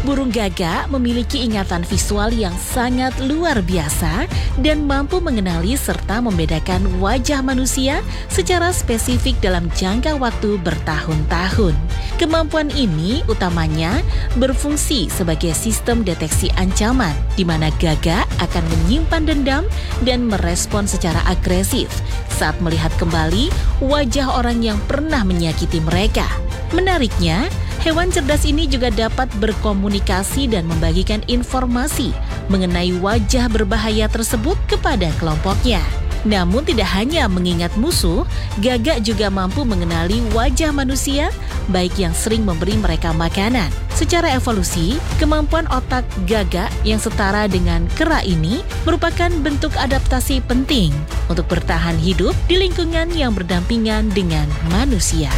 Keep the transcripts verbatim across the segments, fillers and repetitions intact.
Burung gagak memiliki ingatan visual yang sangat luar biasa dan mampu mengenali serta membedakan wajah manusia secara spesifik dalam jangka waktu bertahun-tahun. Kemampuan ini utamanya berfungsi sebagai sistem deteksi ancaman, di mana gagak akan menyimpan dendam dan merespon secara agresif saat melihat kembali wajah orang yang pernah menyakiti mereka. Menariknya, hewan cerdas ini juga dapat berkomunikasi dan membagikan informasi mengenai wajah berbahaya tersebut kepada kelompoknya. Namun tidak hanya mengingat musuh, gagak juga mampu mengenali wajah manusia, baik yang sering memberi mereka makanan. Secara evolusi, kemampuan otak gagak yang setara dengan kera ini merupakan bentuk adaptasi penting untuk bertahan hidup di lingkungan yang berdampingan dengan manusia.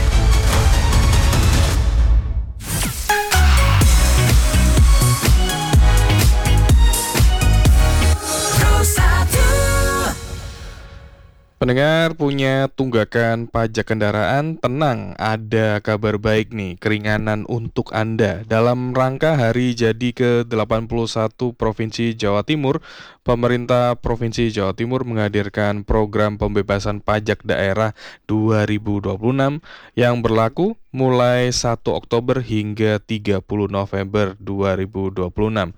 Pendengar punya tunggakan pajak kendaraan, tenang, ada kabar baik nih, keringanan untuk Anda. Dalam rangka Hari Jadi ke delapan puluh satu Provinsi Jawa Timur, pemerintah Provinsi Jawa Timur menghadirkan program pembebasan pajak daerah dua ribu dua puluh enam yang berlaku mulai satu Oktober hingga tiga puluh November dua ribu dua puluh enam.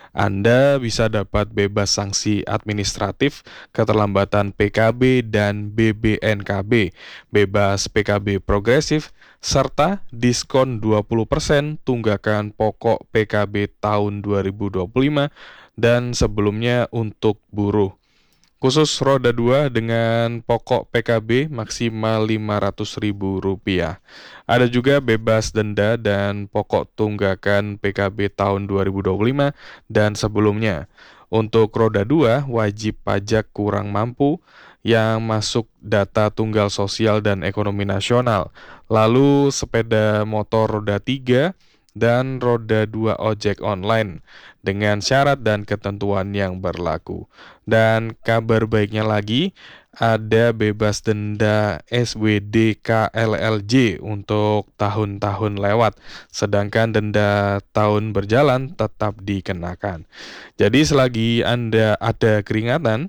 Anda bisa dapat bebas sanksi administratif, keterlambatan P K B dan B B N K B, bebas P K B progresif, serta diskon dua puluh persen tunggakan pokok P K B tahun dua ribu dua puluh lima dan sebelumnya untuk buruh. Khusus roda dua dengan pokok P K B maksimal lima ratus ribu rupiah. Ada juga bebas denda dan pokok tunggakan P K B tahun dua ribu dua puluh lima dan sebelumnya. Untuk roda dua, wajib pajak kurang mampu yang masuk data tunggal sosial dan ekonomi nasional. Lalu sepeda motor roda tiga dan roda dua ojek online dengan syarat dan ketentuan yang berlaku. Dan kabar baiknya lagi, ada bebas denda S W D K L L J untuk tahun-tahun lewat, sedangkan denda tahun berjalan tetap dikenakan. Jadi selagi Anda ada keringatan,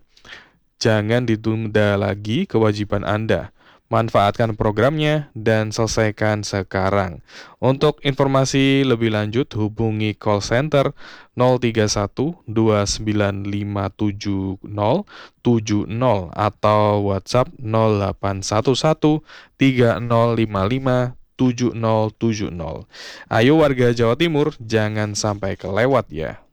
jangan ditunda lagi kewajiban Anda. Manfaatkan programnya dan selesaikan sekarang. Untuk informasi lebih lanjut, hubungi call center nol tiga satu dua sembilan lima tujuh nol tujuh nol atau WhatsApp nol delapan satu satu tiga nol lima lima tujuh nol tujuh nol. Ayo warga Jawa Timur, jangan sampai kelewat ya.